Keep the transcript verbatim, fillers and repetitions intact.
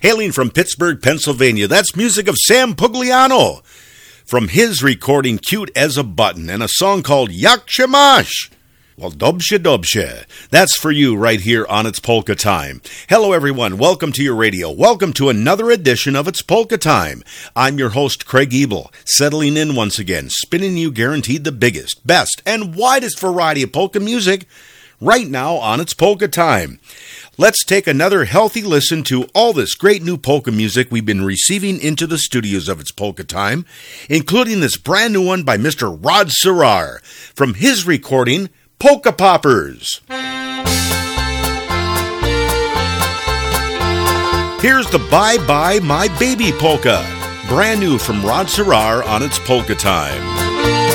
Hailing from Pittsburgh, Pennsylvania, that's music of Sam Pugliano from his recording Cute as a Button and a song called Yakshamash. Well, Dobshe Dobshe. That's for you right here on It's Polka Time. Hello, everyone. Welcome to your radio. Welcome to another edition of It's Polka Time. I'm your host, Craig Ebel, settling in once again, spinning you guaranteed the biggest, best, and widest variety of polka music right now on It's Polka Time. Let's take another healthy listen to all this great new polka music we've been receiving into the studios of It's Polka Time, including this brand new one by Mister Rod Serrar from his recording, Polka Poppers. Here's the Bye Bye My Baby Polka, brand new from Rod Serrar on It's Polka Time.